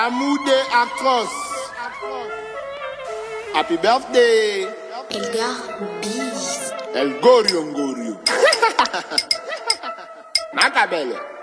Amoude Akros. Happy birthday. Elgar Beast. El Gorio Ngorio. Macabelle.